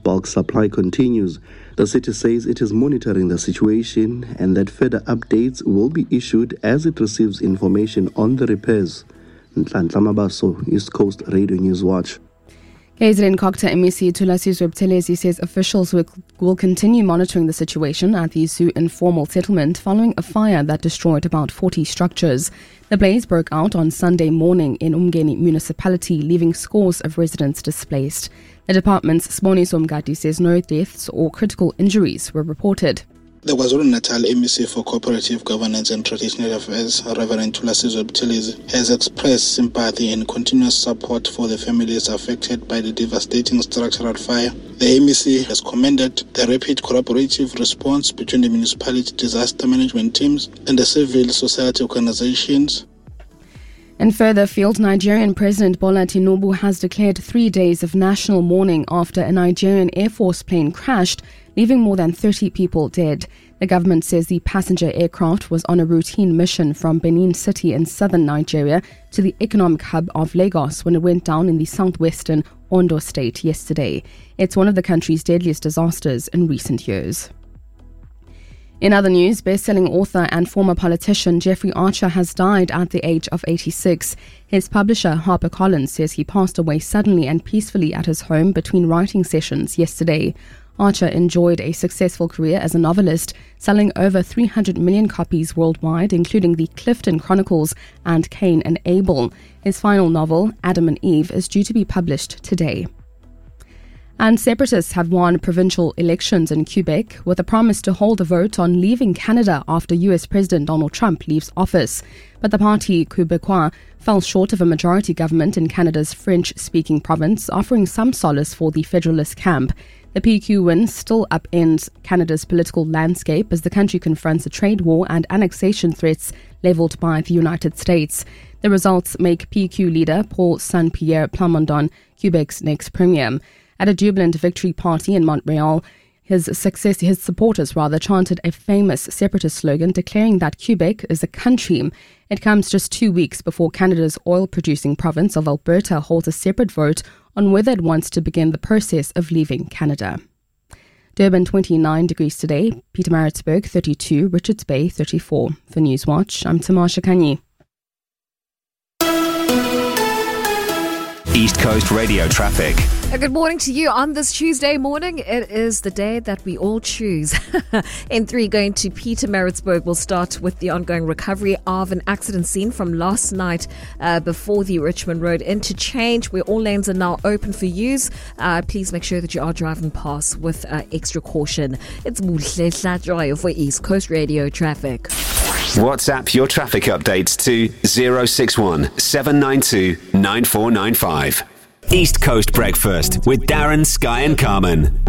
bulk supply continues. The city says it is monitoring the situation and that further updates will be issued as it receives information on the repairs. Nhlanhla Mabaso, East Coast Radio News Watch. KZN Kokta MEC Thulasizwe Buthelezi says officials will continue monitoring the situation at the Zoo informal settlement following a fire that destroyed about 40 structures. The blaze broke out on Sunday morning in Umgeni municipality, leaving scores of residents displaced. The department's Siboniso Mgadi says no deaths or critical injuries were reported. The KwaZulu-Natal MEC for Cooperative Governance and Traditional Affairs, Reverend Thulasizwe Buthelezi, has expressed sympathy and continuous support for the families affected by the devastating structural fire. The MEC has commended the rapid collaborative response between the municipality disaster management teams and the civil society organizations. And further afield, Nigerian President Bola Tinubu has declared 3 days of national mourning after a Nigerian Air Force plane crashed, leaving more than 30 people dead. The government says the passenger aircraft was on a routine mission from Benin City in southern Nigeria to the economic hub of Lagos when it went down in the southwestern Ondo state yesterday. It's one of the country's deadliest disasters in recent years. In other news, best-selling author and former politician Jeffrey Archer has died at the age of 86. His publisher, HarperCollins, says he passed away suddenly and peacefully at his home between writing sessions yesterday. Archer enjoyed a successful career as a novelist, selling over 300 million copies worldwide, including the Clifton Chronicles and Cain and Abel. His final novel, Adam and Eve, is due to be published today. And separatists have won provincial elections in Quebec with a promise to hold a vote on leaving Canada after US President Donald Trump leaves office. But the Parti Québécois fell short of a majority government in Canada's French-speaking province, offering some solace for the Federalist camp. The PQ win still upends Canada's political landscape as the country confronts a trade war and annexation threats levelled by the United States. The results make PQ leader Paul Saint-Pierre Plamondon Quebec's next premier. At a jubilant victory party in Montreal, his supporters chanted a famous separatist slogan declaring that Quebec is a country. It comes just 2 weeks before Canada's oil-producing province of Alberta holds a separate vote on whether it wants to begin the process of leaving Canada. Durban 29 degrees today, Pietermaritzburg 32, Richards Bay 34. For Newswatch, I'm Tamasha Kanyi. East Coast Radio traffic. Good morning to you on this Tuesday morning. It is the day that we all choose. N3 going to Pietermaritzburg. We'll start with the ongoing recovery of an accident scene from last night before the Richmond Road interchange, where all lanes are now open for use. Please make sure that you are driving past with extra caution. It's Muhle Hlatjoyo for East Coast Radio traffic. WhatsApp your traffic updates to 061 792 9495. East Coast Breakfast with Darren, Sky and Carmen.